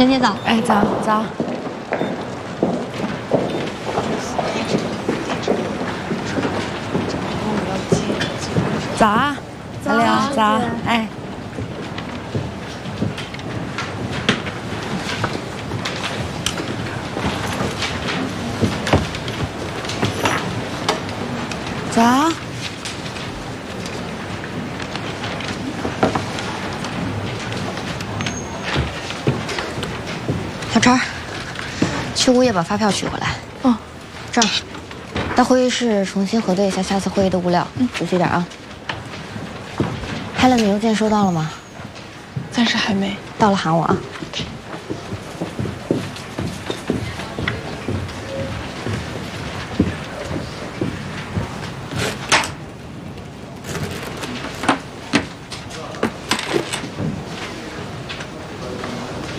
陈姐早。 哎，早早。早啊，小柳，早，哎。早。 小陈，去物业把发票取回来。 哦， 这儿，到会议室重新核对一下下次会议的物料，仔细点啊。Helen 的邮件收到了吗？ 暂时还没。 到了喊我啊。